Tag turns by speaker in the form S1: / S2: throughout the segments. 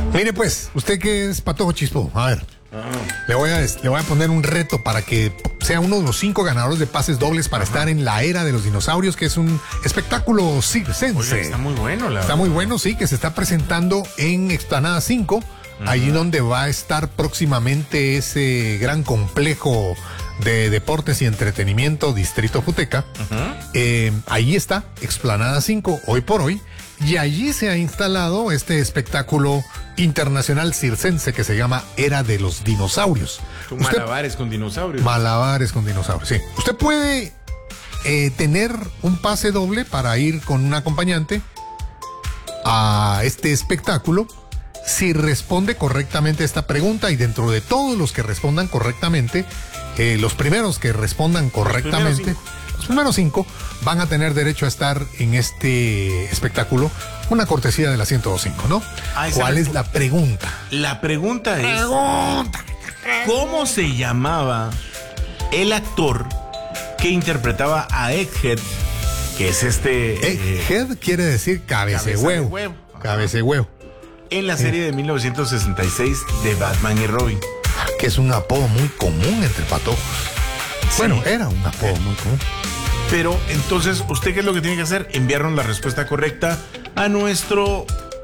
S1: Mire pues, usted que es patojo chispo, a ver, le voy a poner un reto para que sea uno de los 5 ganadores de pases dobles para estar en la era de los dinosaurios, que es un espectáculo circense.
S2: Oye, está muy bueno,
S1: Está muy bueno, sí, que se está presentando en Explanada 5, allí donde va a estar próximamente ese gran complejo de deportes y entretenimiento, Distrito Juteca. Ahí está, Explanada 5, hoy por hoy, y allí se ha instalado este espectáculo internacional circense que se llama Era de los Dinosaurios.
S2: Malabares con dinosaurios.
S1: Malabares con dinosaurios, sí. Usted puede tener un pase doble para ir con un acompañante a este espectáculo si responde correctamente esta pregunta, y dentro de todos los que respondan correctamente, los primeros que respondan correctamente, los primeros 5 van a tener derecho a estar en este espectáculo, una cortesía de la 102.5, ¿no? ¿Cuál es la pregunta?
S2: La pregunta es, ¿cómo se llamaba el actor que interpretaba a Egghead, que es
S1: Egghead quiere decir cabeza de huevo. Cabeza de huevo.
S2: En la serie de 1966 de Batman y Robin.
S1: Que es un apodo muy común entre patojos. Sí. Bueno, era un apodo muy común.
S2: Pero entonces, ¿usted qué es lo que tiene que hacer? Enviarnos la respuesta correcta a nuestro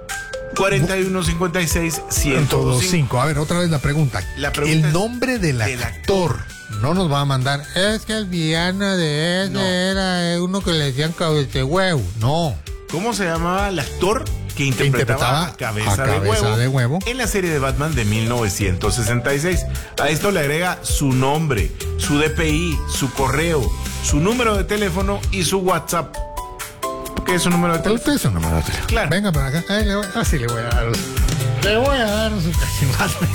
S2: 4156-1025.
S1: A ver, otra vez la pregunta. El nombre del actor. No nos va a mandar, es que el villano de ese era uno que le decían cabeza de huevo. No.
S2: ¿Cómo se llamaba el actor que interpretaba a cabeza de huevo en la serie de Batman de 1966? A esto le agrega su nombre, su DPI, su correo, su número de teléfono y su WhatsApp. ¿Qué es su número de teléfono?
S1: Usted es su número de teléfono.
S2: Claro.
S1: Venga para acá. Así le voy a dar. Le voy a dar su cachimate.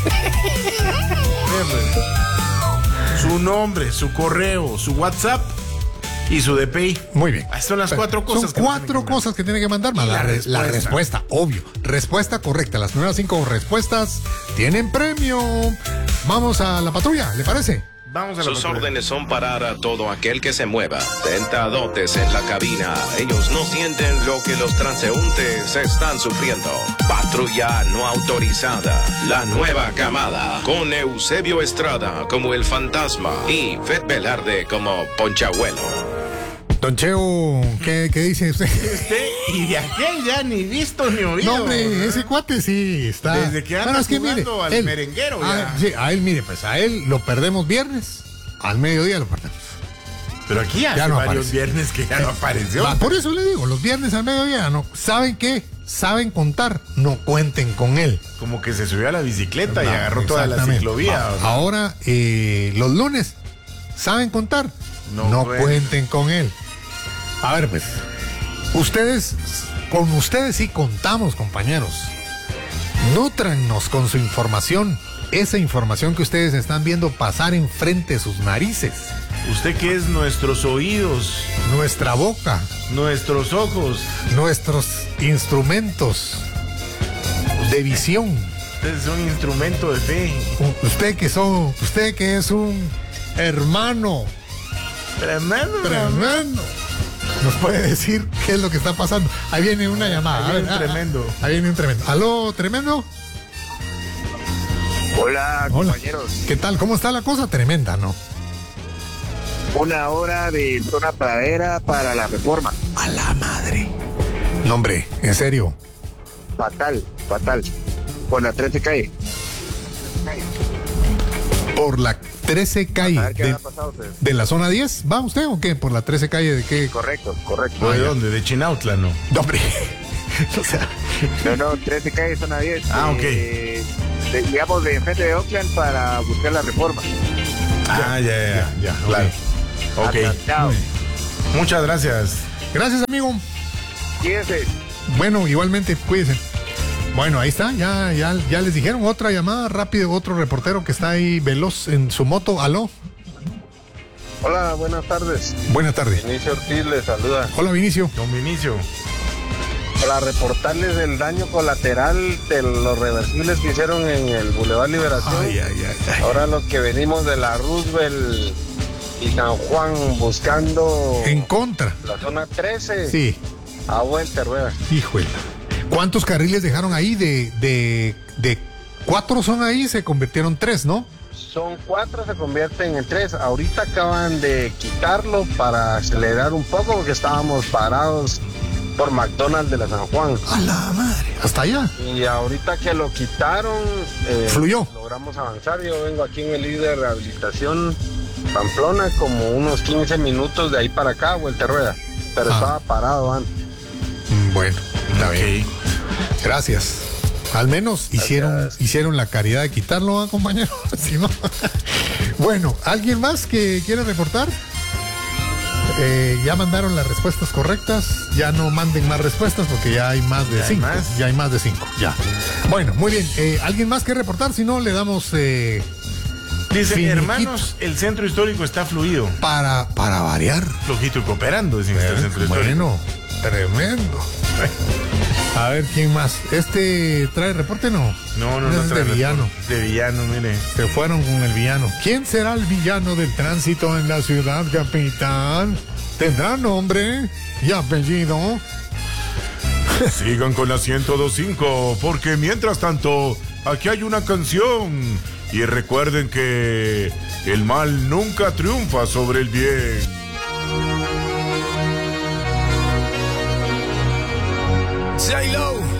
S2: Su nombre, su correo, su WhatsApp y su DPI.
S1: Muy bien.
S2: Son las 4 cosas.
S1: Son 4 cosas que tiene que mandar. Más la respuesta, obvio. Respuesta correcta. Las primeras 5 respuestas tienen premio. Vamos a la patrulla, ¿le parece?
S2: Vamos a la
S3: Sus
S2: patrulla.
S3: órdenes son parar a todo aquel que se mueva. Sentadotes en la cabina. Ellos no sienten lo que los transeúntes están sufriendo. Patrulla no autorizada. La nueva camada. Con Eusebio Estrada como el fantasma y Fed Velarde como Ponchabuelo.
S1: Don Cheo, ¿qué dice usted?
S2: Y de aquel ya ni visto ni oído.
S1: No, hombre, ese cuate sí está.
S2: Desde que anda jugando al merenguero ya.
S1: Sí, a él, mire, pues a él lo perdemos viernes, al mediodía lo perdemos.
S2: Pero aquí hace
S1: no
S2: varios
S1: aparece.
S2: viernes que ya no apareció.
S1: Por eso le digo, los viernes al mediodía, no. ¿Saben qué? Saben contar, no cuenten con él.
S2: Como que se subió a la bicicleta y agarró toda la ciclovía. ¿O no?
S1: Ahora, los lunes, ¿saben contar? No cuenten con él. A ver, pues, con ustedes sí contamos, compañeros. Nútrannos con su información, esa información que ustedes están viendo pasar enfrente de sus narices.
S2: Usted que es nuestros oídos,
S1: nuestra boca,
S2: nuestros ojos,
S1: nuestros instrumentos de visión.
S2: Usted es un instrumento de fe.
S1: Usted que es un hermano. Tremendo. ¿Nos puede decir qué es lo que está pasando? Ahí viene una llamada.
S2: Ahí viene un tremendo.
S1: ¿Aló, tremendo?
S4: Hola, compañeros.
S1: ¿Qué tal? ¿Cómo está la cosa? Tremenda, ¿no?
S4: 1 hora de zona pradera para la Reforma.
S1: A la madre. No, hombre, en serio.
S4: Fatal. Por la 13 calle.
S1: Por la 13 calle de la zona 10. ¿Va usted o qué? ¿Por la 13 calle de qué?
S4: Correcto.
S2: ¿De dónde? ¿De Chinautla, no?
S1: No, hombre. O sea.
S4: No, 13 calle, zona 10.
S2: Ok.
S4: Digamos de enfrente de Oakland para buscar la Reforma.
S2: Ya, claro. Ok.
S4: Chao.
S2: Muchas gracias.
S1: Gracias, amigo.
S4: Cuídense.
S1: Bueno, igualmente, cuídense. Bueno, ahí está, ya les dijeron otra llamada, rápido, otro reportero que está ahí veloz en su moto. ¿Aló?
S5: Hola, buenas tardes.
S1: Buenas tardes.
S5: Vinicio Ortiz les saluda.
S1: Hola, Vinicio.
S2: Don Vinicio.
S5: Para reportarles el daño colateral de los reversibles que hicieron en el Boulevard Liberación.
S1: Ay.
S5: Ahora los que venimos de la Roosevelt y San Juan buscando
S1: En contra.
S5: la zona 13.
S1: Sí.
S5: A vuelta, rueda.
S1: Híjole. ¿Cuántos carriles dejaron ahí? De 4 son ahí, se convirtieron 3, ¿no?
S5: Son 4, se convierten en 3. Ahorita acaban de quitarlo para acelerar un poco porque estábamos parados por McDonald's de la San Juan.
S1: ¡A la madre! ¿Hasta allá?
S5: Y ahorita que lo quitaron,
S1: fluyó.
S5: Logramos avanzar. Yo vengo aquí en el líder de rehabilitación Pamplona, como unos 15 minutos de ahí para acá, vuelta rueda. Pero estaba parado antes.
S1: Bueno, está bien. Gracias. Al menos hicieron la caridad de quitarlo, compañero. Si no. Bueno, ¿alguien más que quiere reportar? Ya mandaron las respuestas correctas. Ya no manden más respuestas porque ya hay más de 5. Ya hay más de 5. Ya. Bueno, muy bien. ¿Alguien más que reportar? Si no, le damos.
S2: Dice, hermanos, el centro histórico está fluido.
S1: Para variar.
S2: Flojito y cooperando, dicen que está el centro histórico.
S1: Bueno, tremendo. A ver, ¿quién más? ¿Trae reporte? No.
S2: No
S1: es de villano.
S2: De villano, mire.
S1: Se fueron con el villano. ¿Quién será el villano del tránsito en la ciudad, capitán? ¿Tendrá nombre y apellido?
S2: Sigan con la 102.5, porque mientras tanto, aquí hay una canción. Y recuerden que el mal nunca triunfa sobre el bien.
S6: J-Lo.